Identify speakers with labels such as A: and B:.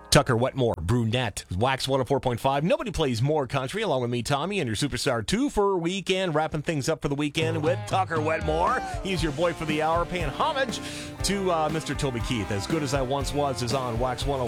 A: Tucker Wetmore, brunette, Wax 104.5. Nobody plays more country, along with me, Tommy, and your Superstar 2 for weekend. Wrapping things up for the weekend with Tucker Wetmore. He's your boy for the hour, paying homage to Mr. Toby Keith. As Good As I Once Was is on Wax 104.5.